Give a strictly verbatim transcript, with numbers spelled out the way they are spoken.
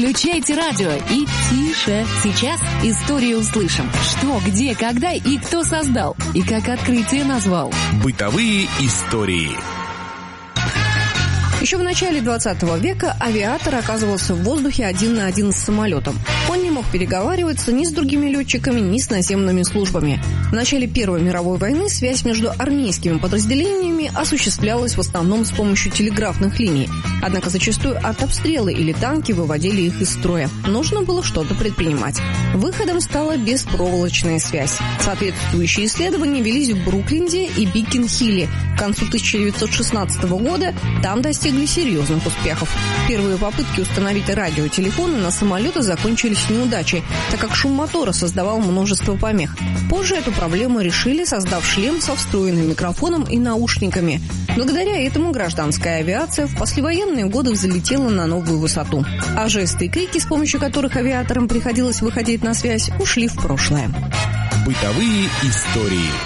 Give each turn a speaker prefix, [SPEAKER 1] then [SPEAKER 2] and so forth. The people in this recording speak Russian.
[SPEAKER 1] Включайте радио и тише. Сейчас историю услышим. Что, где, когда и кто создал. И как открытие назвал.
[SPEAKER 2] Бытовые истории.
[SPEAKER 3] Еще в начале двадцатого века авиатор оказывался в воздухе один на один с самолетом. Он не мог переговариваться ни с другими летчиками, ни с наземными службами. В начале Первой мировой войны связь между армейскими подразделениями осуществлялась в основном с помощью телеграфных линий. Однако зачастую артобстрелы или танки выводили их из строя. Нужно было что-то предпринимать. Выходом стала беспроволочная связь. Соответствующие исследования велись в Бруклине и Бикон-Хилле. К концу тысяча девятьсот шестнадцатого года там достигли серьезных успехов. Первые попытки установить радиотелефоны на самолеты закончились неудачей, так как шум мотора создавал множество помех. Позже эту проблему решили, создав шлем со встроенным микрофоном и наушниками. Благодаря этому гражданская авиация в послевоенные годы взлетела на новую высоту. А жесты и крики, с помощью которых авиаторам приходилось выходить на связь, ушли в прошлое.
[SPEAKER 2] Бытовые истории.